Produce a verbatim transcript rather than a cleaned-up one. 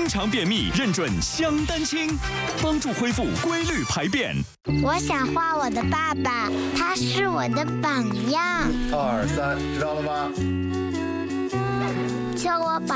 常便秘认准香丹清，帮助恢复规律排便。 我想画我的爸爸，他是我的榜样。 二三，知道了吗？ 叫我宝